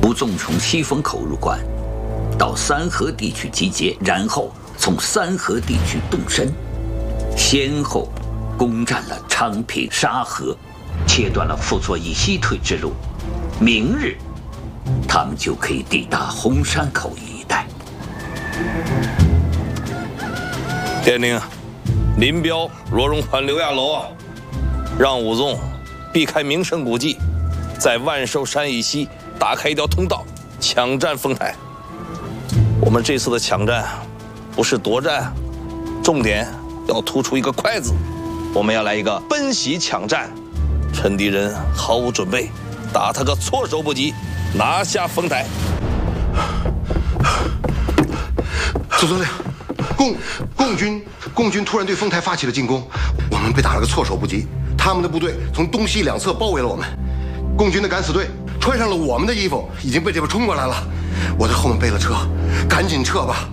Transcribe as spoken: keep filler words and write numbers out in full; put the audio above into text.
吴纵从西风口入关，到三河地区集结，然后从三河地区动身，先后攻占了昌平、沙河，切断了傅作义西退之路。明日，他们就可以抵达红山口一带。 电令，林彪、罗荣桓、刘亚楼啊，让武纵避开名胜古迹，在万寿山以西打开一条通道，抢占丰台。我们这次的抢占不是夺占，重点要突出一个快字，我们要来一个奔袭抢占，趁敌人毫无准备，打他个措手不及，拿下丰台。 总司令，共共军共军突然对丰台发起了进攻，我们被打了个措手不及。他们的部队从东西两侧包围了我们，共军的敢死队穿上了我们的衣服，已经被这边冲过来了。我在后面备了车，赶紧撤吧！